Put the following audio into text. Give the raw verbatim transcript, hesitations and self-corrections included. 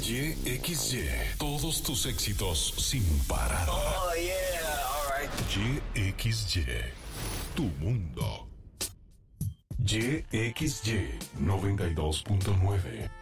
Y X Y, todos tus éxitos sin parar. Oh, yeah, alright. Y X Y, tu mundo. Y X Y noventa y dos punto nueve.